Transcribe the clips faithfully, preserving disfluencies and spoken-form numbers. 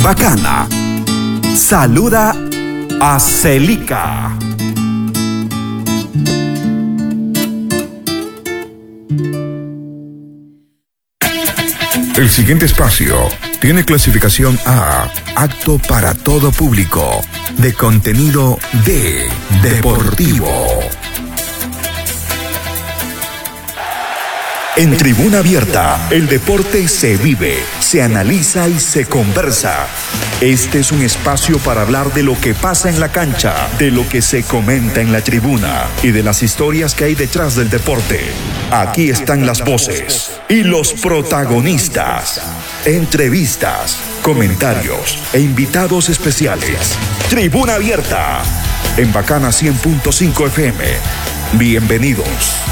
Bacana saluda a Celica. El siguiente espacio tiene clasificación A, apto para todo público, de contenido D, deportivo. En Tribuna Abierta, el deporte se vive, se analiza y se conversa. Este es un espacio para hablar de lo que pasa en la cancha, de lo que se comenta en la tribuna y de las historias que hay detrás del deporte. Aquí están las voces y los protagonistas. Entrevistas, comentarios e invitados especiales. Tribuna Abierta, en Bacana cien punto cinco F M. Bienvenidos.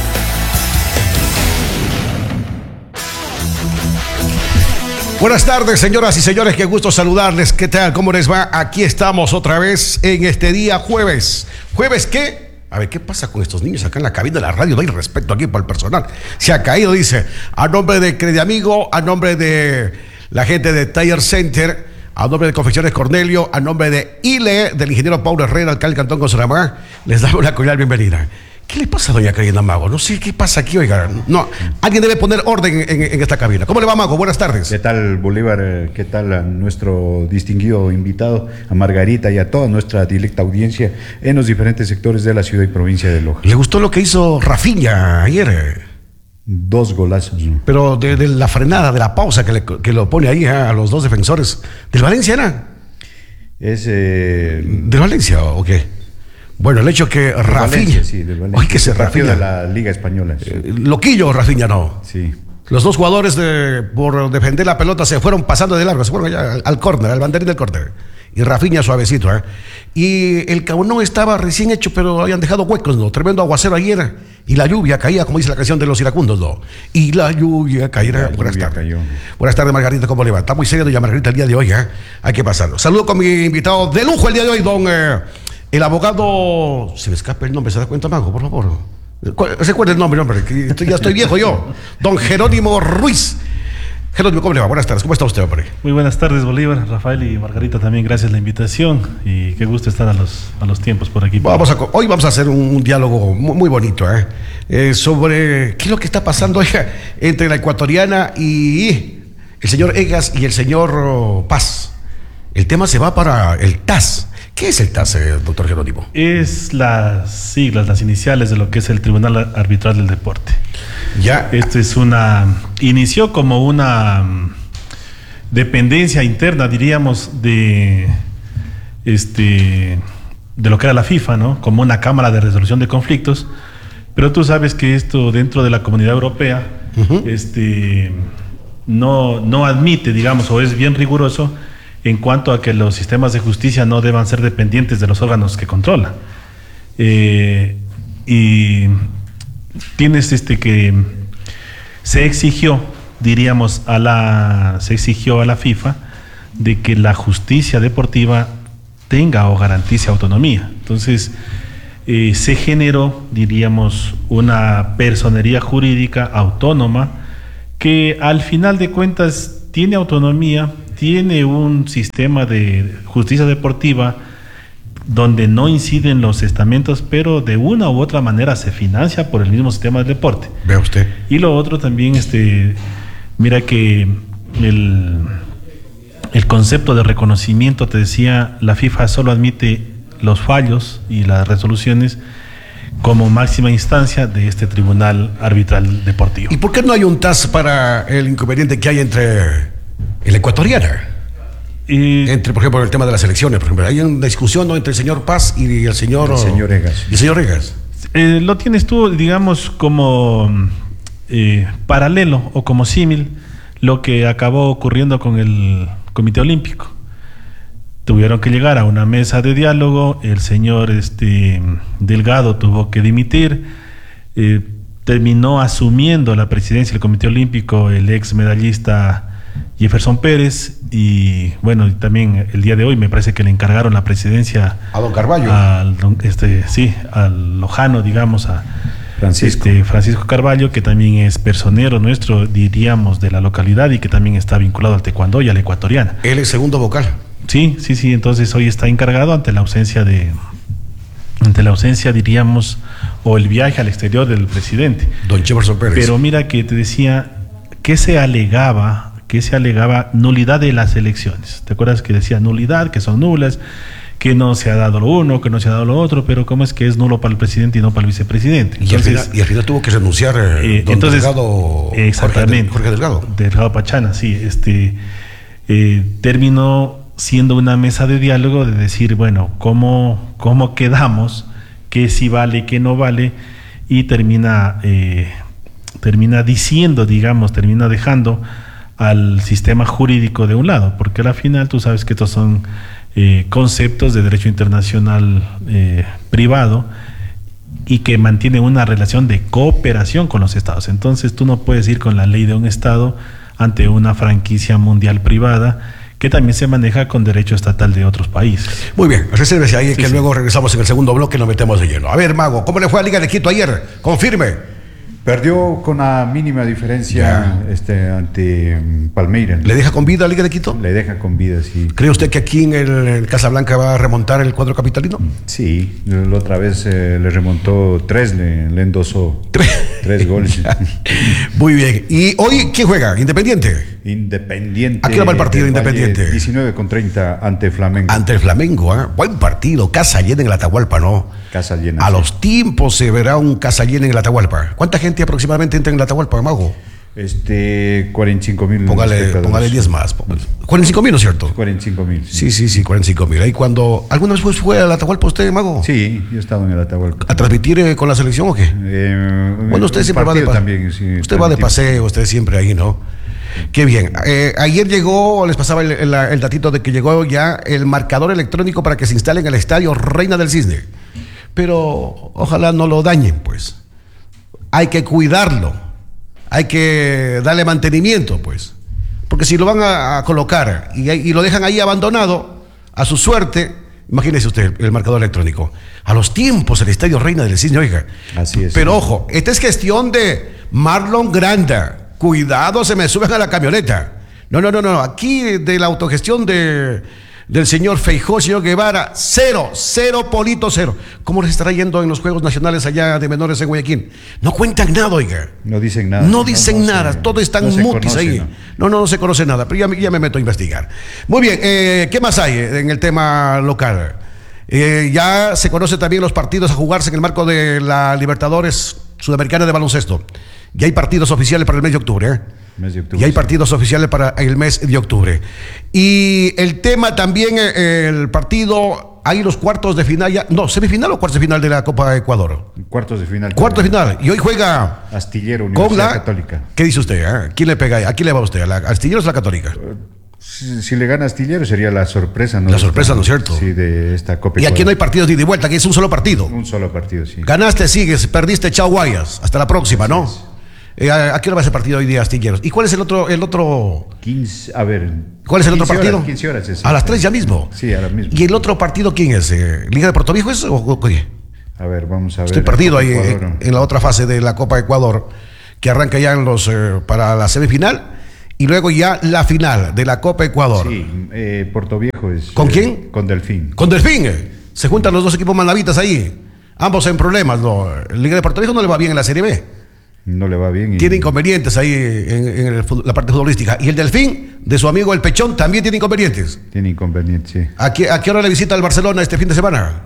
Buenas tardes, señoras y señores, qué gusto saludarles. ¿Qué tal? ¿Cómo les va? Aquí estamos otra vez en este día jueves. ¿Jueves qué? A ver, ¿qué pasa con estos niños acá en la cabina de la radio? No hay respeto aquí para el personal. Se ha caído, dice, a nombre de Crediamigo, a nombre de la gente de Tire Center, a nombre de Confecciones Cornelio, a nombre de I L E, del ingeniero Paulo Herrera, alcalde del Cantón Consolamá, les damos la cordial bienvenida. ¿Qué le pasa a doña Karina Mago? No sé qué pasa aquí, oiga. No, alguien debe poner orden en, en, en esta cabina. ¿Cómo le va, Mago? Buenas tardes. ¿Qué tal, Bolívar? ¿Qué tal a nuestro distinguido invitado, a Margarita y a toda nuestra directa audiencia en los diferentes sectores de la ciudad y provincia de Loja? ¿Le gustó lo que hizo Rafinha ayer? Dos golazos, ¿no? Pero de, de la frenada, de la pausa que, le, que lo pone ahí a los dos defensores. ¿Del Valencia era? Es... Eh... ¿Del Valencia o qué? Bueno, el hecho que Rafinha, sí, del Valencia. Oye, que se Rafinha Rafinha de la Liga Española. Sí. Eh, loquillo Rafinha, no. Sí. Los dos jugadores de, por defender la pelota se fueron pasando de largo, se fueron allá al, al córner, al banderín del córner. Y Rafinha suavecito, ¿eh? Y el caunón estaba recién hecho, pero habían dejado huecos, ¿no? Tremendo aguacero ayer. Y la lluvia caía, como dice la canción de los iracundos, ¿no? Y la lluvia caerá. La Buenas lluvia tardes. cayó. Buenas tardes, Margarita, ¿cómo le va? Está muy seria doña Margarita el día de hoy, ¿eh? Hay que pasarlo. Saludo con mi invitado de lujo el día de hoy, don... Eh, el abogado, se me escapa el nombre, ¿se da cuenta, Mago, por favor? Recuerda el nombre, hombre, que estoy, ya estoy viejo yo. Don Jerónimo Ruiz. Jerónimo, ¿cómo le va? Buenas tardes, ¿cómo está usted, hombre? Muy buenas tardes, Bolívar, Rafael y Margarita también, gracias la invitación y qué gusto estar a los, a los tiempos por aquí. Vamos a, hoy vamos a hacer un, un diálogo muy, muy bonito, ¿eh? Eh, sobre qué es lo que está pasando, oiga, entre la ecuatoriana y el señor Egas y el señor Paz. El tema se va para el T A S. ¿Qué es el T A S, doctor Jerónimo? Es las siglas, las iniciales de lo que es el Tribunal Arbitral del Deporte. Ya. Esto es una... Inició como una dependencia interna, diríamos, de este de lo que era la FIFA, ¿no? Como una cámara de resolución de conflictos. Pero tú sabes que esto dentro de la Comunidad Europea uh-huh. este, no, no admite, digamos, o es bien riguroso en cuanto a que los sistemas de justicia no deban ser dependientes de los órganos que controla. Eh, y tienes este que se exigió, diríamos, a la, se exigió a la FIFA de que la justicia deportiva tenga o garantice autonomía. Entonces, eh, se generó, diríamos, una personería jurídica autónoma que al final de cuentas tiene autonomía, tiene un sistema de justicia deportiva donde no inciden los estamentos, pero de una u otra manera se financia por el mismo sistema del deporte. Vea usted. Y lo otro también, este, mira que el, el concepto de reconocimiento, te decía, la FIFA solo admite los fallos y las resoluciones como máxima instancia de este Tribunal Arbitral Deportivo. ¿Y por qué no hay un T A S para el inconveniente que hay entre el ecuatoriana? Y entre, por ejemplo, el tema de las elecciones, por ejemplo, hay una discusión, ¿no?, entre el señor Paz y el señor, el señor Egas. Y el señor Egas. Eh, lo tienes tú, digamos, como eh, paralelo o como símil lo que acabó ocurriendo con el Comité Olímpico. Tuvieron que llegar a una mesa de diálogo, el señor este, Delgado tuvo que dimitir, eh, terminó asumiendo la presidencia del Comité Olímpico el ex medallista Jefferson Pérez, y bueno, también el día de hoy me parece que le encargaron la presidencia a don Carballo, al, este, sí, al lojano, digamos, a Francisco. Este, Francisco Carballo, que también es personero nuestro, diríamos, de la localidad y que también está vinculado al taekwondo y a la ecuatoriana. Él es segundo vocal. Sí, sí, sí. Entonces hoy está encargado ante la ausencia de, ante la ausencia, diríamos, o el viaje al exterior del presidente. Don Jefferson Pérez. Pero mira que te decía que se alegaba, que se alegaba nulidad de las elecciones. ¿Te acuerdas que decía nulidad, que son nulas, que no se ha dado lo uno, que no se ha dado lo otro, pero cómo es que es nulo para el presidente y no para el vicepresidente? Entonces, y, al final, y al final tuvo que renunciar eh, don entonces, Delgado, exactamente, Jorge, Jorge Delgado. Delgado Pachana, sí, este eh, terminó siendo una mesa de diálogo de decir, bueno, cómo, cómo quedamos, qué sí vale, qué no vale, y termina, eh, termina diciendo, digamos, termina dejando al sistema jurídico de un lado, porque al final tú sabes que estos son eh, conceptos de derecho internacional eh, privado y que mantienen una relación de cooperación con los estados. Entonces tú no puedes ir con la ley de un estado ante una franquicia mundial privada que también se maneja con derecho estatal de otros países. Muy bien, resérvese ahí, sí, que sí. Luego regresamos en el segundo bloque y nos metemos de lleno. A ver, Mago, ¿cómo le fue a Liga de Quito ayer? Confirme. Perdió con una mínima diferencia este, ante Palmeiras. ¿Le deja con vida a Liga de Quito? Le deja con vida, sí. ¿Cree usted que aquí en el, el Casablanca va a remontar el cuadro capitalino? Sí, la otra vez eh, le remontó tres, le, le endosó tres, tres goles. Muy bien. ¿Y hoy quién juega? ¿Independiente? Independiente. ¿A qué va el partido Independiente? diecinueve con treinta ante Flamengo. Ante el Flamengo, ¿eh? Buen partido. Casa llena en el Atahualpa, ¿no? Casa llena. A sí. Los tiempos se verá un casa llena en el Atahualpa. ¿Cuánta gente aproximadamente entra en el Atahualpa, Mago? Este, cuarenta y cinco mil. Póngale, póngale diez más. cuarenta y cinco mil, ¿no es cierto? cuarenta y cinco mil. Sí, sí, sí, cuarenta y cinco mil. Ahí cuando. ¿Alguna vez fue al Atahualpa usted, Mago? Sí, yo he estado en el Atahualpa. ¿A transmitir eh, con la selección o qué? Eh, bueno, usted siempre va de paseo. También, sí, usted va de paseo, usted siempre ahí, ¿no? Qué bien. Eh, ayer llegó, les pasaba el, el, el datito de que llegó ya el marcador electrónico para que se instale en el estadio Reina del Cisne. Pero ojalá no lo dañen, pues. Hay que cuidarlo. Hay que darle mantenimiento, pues. Porque si lo van a, a colocar y, y lo dejan ahí abandonado, a su suerte, imagínese usted el, el marcador electrónico. A los tiempos el estadio Reina del Cisne, oiga. Así es. Pero sí. Ojo, esta es gestión de Marlon Granda. Cuidado, se me suben a la camioneta. No, no, no, no. Aquí de la autogestión de, del señor Feijó, señor Guevara, cero, cero, polito, cero. ¿Cómo les estará yendo en los Juegos Nacionales allá de menores en Guayaquil? No cuentan nada, oiga. No dicen nada. No dicen no, no nada, se, todos están no mutis conoce, ahí. No. no, no, no se conoce nada, pero ya, ya me meto a investigar. Muy bien, eh, ¿qué más hay en el tema local? Eh, ya se conocen también los partidos a jugarse en el marco de la Libertadores Sudamericana de Baloncesto. Ya hay partidos oficiales para el mes de octubre, ¿eh? Mes de octubre. Ya hay partidos oficiales para el mes de octubre. Y el tema también, el partido, hay los cuartos de final, ya, no, semifinal o cuartos de final de la Copa Ecuador. Cuartos de final. Cuartos de final. Y hoy juega Astillero, Universidad la, Católica. ¿Qué dice usted? Eh? ¿Quién le pega ahí? ¿A quién le va usted? ¿A la Astillero o a la Católica? Si, si le gana Astillero sería la sorpresa, ¿no? La sorpresa, ¿no es cierto? Sí, de esta Copa Ecuador. Y aquí no hay partidos de ida y vuelta, aquí es un solo partido. Un solo partido, sí. Ganaste, sigues, perdiste, chao Guayas. Hasta la próxima, ¿no? Sí, Eh, ¿A qué hora va ese partido hoy día, Astilleros? ¿Y cuál es el otro? El otro... quince, a ver. ¿Cuál es el otro partido? Horas, quince horas es. A las tres ya mismo. Sí, a las mismas. ¿Y el otro partido quién es? Eh, ¿Liga de Puerto Viejo es o qué? A ver, vamos a ver. Estoy perdido ahí en, en la otra fase de la Copa Ecuador, que arranca ya en los eh, para la semifinal y luego ya la final de la Copa Ecuador. Sí, eh, Puerto Viejo es. ¿Con eh, quién? Con Delfín. Con Delfín. Eh. Se juntan los dos equipos manavitas ahí. Ambos en problemas. ¿No? Liga de Puerto Viejo no le va bien en la Serie B. No le va bien. Y... Tiene inconvenientes ahí en, en el, la parte futbolística. Y el Delfín, de su amigo el Pechón, también tiene inconvenientes. Tiene inconvenientes, sí. ¿A qué, a qué hora le visita al Barcelona este fin de semana?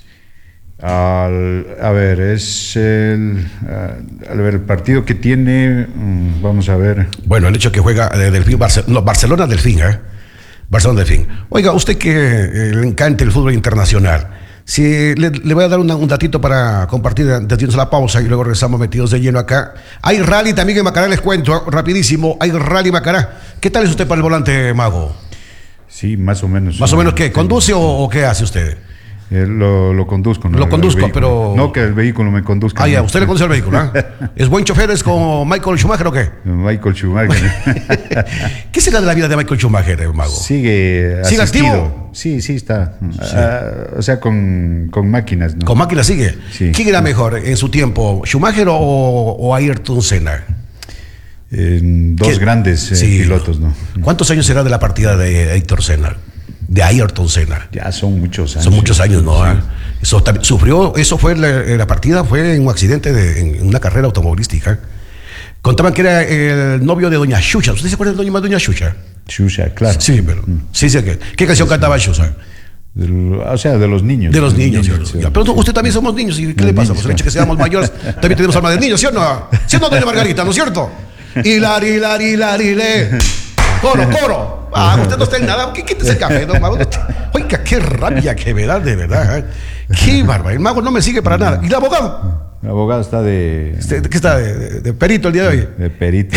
Al, a ver, es el, a ver, el partido que tiene, um, vamos a ver. Bueno, el hecho que juega eh, Delfín, Barce, no, Barcelona Delfín, ¿eh? Barcelona Delfín. Oiga, usted que eh, le encanta el fútbol internacional. Si le, le voy a dar una, un datito para compartir desde la pausa y luego regresamos metidos de lleno acá. Hay rally también en Macará, les cuento rapidísimo. Hay rally Macará. ¿Qué tal es usted para el volante, Mago? Sí, más o menos. ¿Más o menos qué? ¿Conduce o, o qué hace usted? Eh, lo, lo conduzco. ¿no? Lo conduzco, pero... No que el vehículo me conduzca. Ah, ya, usted le conduce el vehículo, ¿eh? ¿Es buen chofer? ¿Es como Michael Schumacher o qué? Michael Schumacher. ¿Qué será de la vida de Michael Schumacher, Mago? Sigue ¿Sigue asistido. activo? Sí, sí está. Sí. Uh, o sea, con, con máquinas, ¿no? ¿Con máquinas sigue? Sí. ¿Quién era mejor en su tiempo, Schumacher o, o Ayrton Senna? Eh, dos ¿Qué? grandes eh, sí, pilotos, ¿no? ¿Cuántos años será de la partida de Ayrton Senna? de Ayrton Senna. Ya son muchos años. Son muchos años, ¿no? Sí. Eso también, sufrió, eso fue la, la partida, fue en un accidente, de, en una carrera automovilística. Contaban que era el novio de Doña Xuxa. ¿Usted se acuerda de Doña, Doña Xuxa? Xuxa, claro. Sí, pero. Mm. Sí, sí. ¿Qué, qué canción sí, cantaba Xuxa? O sea, de los niños. De los niños, niños sí. Pero usted también somos niños. ¿Y qué le pasa? Pues el hecho de que seamos mayores, también tenemos alma de niños, ¿sí o no? ¿Sí o no, doña Margarita? ¿No es cierto? Hilari, hilari, hilari, le. Coro, coro. Ah, usted no está en nada. ¿Qué quítese el café, don Mago? Oiga, qué rabia que me da, de verdad. ¿Eh? Qué bárbaro. El Mago no me sigue para nada. ¿Y el abogado? El abogado está de... ¿Qué está? De, de, de perito el día de hoy. De perito.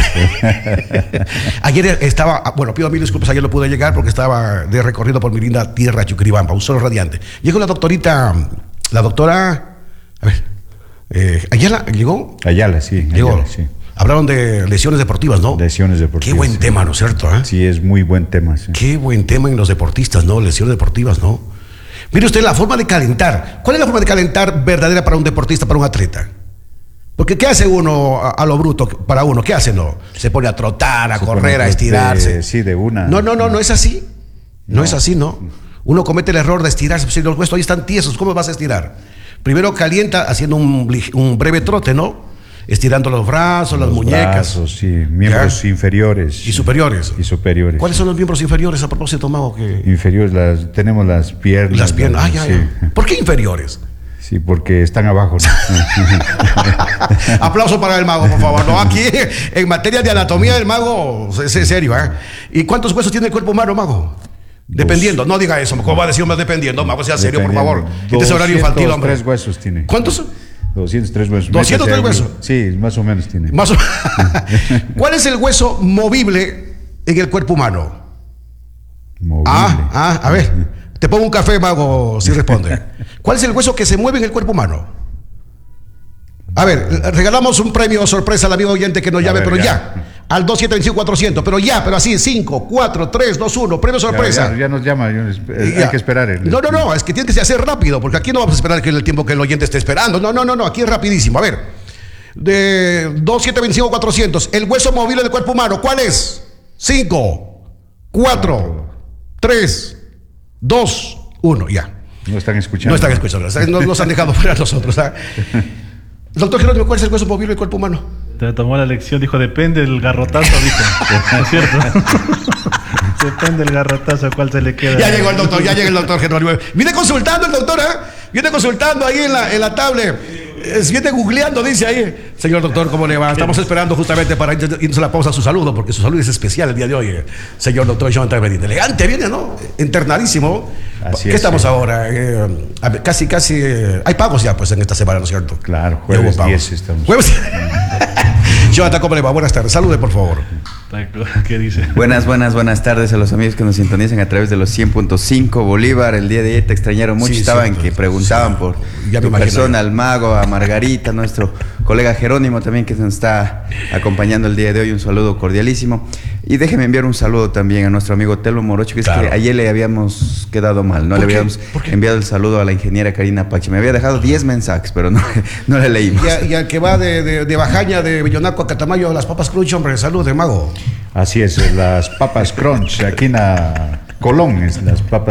Ayer estaba, bueno, pido mil disculpas, ayer no pude llegar porque estaba de recorrido por mi linda tierra Chuquiribamba, un sol radiante. Llegó la doctorita, la doctora, a ver, eh, Ayala, ¿llegó? Ayala, sí. Llegó. Ayala, sí. Hablaron de lesiones deportivas, ¿no? Lesiones deportivas. Qué buen sí. tema, ¿no es cierto? ¿Eh? Sí, es muy buen tema. Sí. Qué buen tema en los deportistas, ¿no? Lesiones deportivas, ¿no? Mire usted la forma de calentar. ¿Cuál es la forma de calentar verdadera para un deportista, para un atleta? Porque ¿qué hace uno a, a lo bruto para uno? ¿Qué hace no? Se pone a trotar, a Se correr, a estirarse. De, sí, de una. No, no, no, no es así. No, no es así, ¿no? Uno comete el error de estirarse. Si los huesos ahí están tiesos, ¿cómo vas a estirar? Primero calienta haciendo un, un breve trote, ¿no? Estirando los brazos, los las muñecas. Brazos, sí, miembros ¿ya? inferiores. Y superiores. Y superiores. ¿Cuáles son los miembros inferiores a propósito, Mago? Que... Inferiores, las, tenemos las piernas. Las piernas, las, ah, ya, sí. ya. ¿Por qué inferiores? Sí, porque están abajo. ¿no? Aplauso para el Mago, por favor. No, aquí en materia de anatomía el Mago es, es serio, ¿eh? ¿Y cuántos huesos tiene el cuerpo humano, Mago? Dependiendo, no diga eso, ¿cómo va a decir más dependiendo? Mago, sea serio, por favor. Este es horario infantil, hombre. Tres huesos tiene. ¿Cuántos? doscientos tres huesos. ¿doscientos tres huesos? Sí, más o menos tiene. Más o... ¿Cuál es el hueso movible en el cuerpo humano? Movible. Ah, ah, a ver. Te pongo un café, Mago, si responde. ¿Cuál es el hueso que se mueve en el cuerpo humano? A ver, regalamos un premio sorpresa al amigo oyente que nos llame, ver, pero ya. ya. Al dos siete dos cinco cuatrocientos, pero ya, pero así, cinco, cuatro, tres, dos, uno, premio sorpresa. Ya, ya, ya nos llama, hay ya. que esperar. El, no, no, no, es que tiene que ser rápido, porque aquí no vamos a esperar que el tiempo que el oyente esté esperando. No, no, no, no, aquí es rapidísimo. A ver, de dos siete dos cinco cuatrocientos, el hueso movible del cuerpo humano, ¿cuál es? cinco, cuatro, tres, dos, uno, ya. No están escuchando. No están escuchando, no nos han dejado fuera nosotros. ¿eh? Doctor Jerónimo, ¿cuál es el hueso movible del cuerpo humano? Te tomó la lección, dijo, depende del garrotazo, dijo. ¿No es cierto? Depende del garrotazo, ¿cuál se le queda? Ya llegó el doctor, ya llega el doctor Jerónimo. Viene consultando el doctor, ¿eh? Viene consultando ahí en la, en la tablet. Viene googleando, dice ahí. Señor doctor, ¿cómo le va? Estamos esperando justamente para irnos a la pausa su saludo, porque su salud es especial el día de hoy. Eh. Señor doctor Jonathan Benítez. Elegante viene, ¿no? Internadísimo. Así ¿Qué es, estamos sí. ahora? Eh, casi, casi. Eh, hay pagos ya, pues, en esta semana, ¿no es cierto? Claro, jueves diez estamos. Jueves. Jonathan, ¿cómo le va? Buenas tardes. Salude, por favor. ¿Qué dice? Buenas, buenas, buenas tardes a los amigos que nos sintonizan a través de los cien punto cinco Bolívar. El día de ayer te extrañaron mucho. Sí, Estaban cierto, que preguntaban sí. por ya tu persona, al Mago, a Margarita, nuestro colega Jerónimo también que nos está acompañando el día de hoy. Un saludo cordialísimo. Y déjeme enviar un saludo también a nuestro amigo Telmo Morocho, que claro. es que ayer le habíamos quedado mal. No le habíamos enviado el saludo a la ingeniera Karina Pachi. Me había dejado diez mensajes, pero no, no le leímos. Y, a, y al que va de, de, de Bajaña, de Bellonaco a Catamayo, las papas crunch, hombre, salud de Mago. Así es, las papas crunch, aquí en la Colón, es las papas